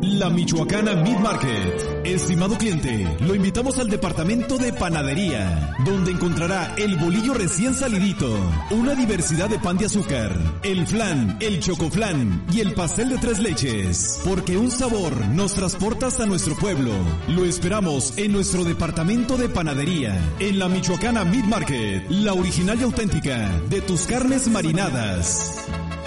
La Michoacana Meat Market. Estimado cliente, lo invitamos al departamento de panadería, donde encontrará el bolillo recién salidito, una diversidad de pan de azúcar, el flan, el chocoflan y el pastel de 3 leches, porque un sabor nos transporta hasta nuestro pueblo. Lo esperamos en nuestro departamento de panadería, en la Michoacana Meat Market, la original y auténtica de tus carnes marinadas.